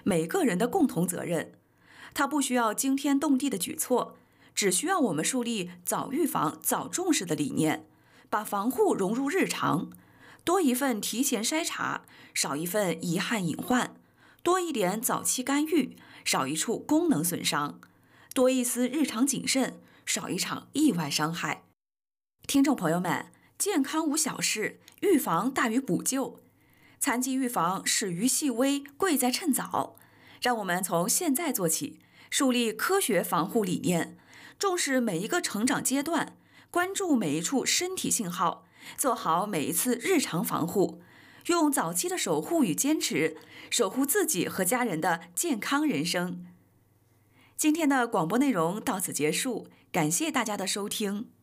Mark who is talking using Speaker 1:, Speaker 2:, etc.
Speaker 1: 每个人的共同责任。它不需要惊天动地的举措，只需要我们树立早预防、早重视的理念，把防护融入日常，多一份提前筛查，少一份遗憾隐患；多一点早期干预，少一处功能损伤；多一丝日常谨慎，少一场意外伤害。听众朋友们，健康无小事，预防大于补救。残疾预防始于细微，贵在趁早。让我们从现在做起，树立科学防护理念，重视每一个成长阶段，关注每一处身体信号，做好每一次日常防护，用早期的守护与坚持，守护自己和家人的健康人生。今天的广播内容到此结束，感谢大家的收听。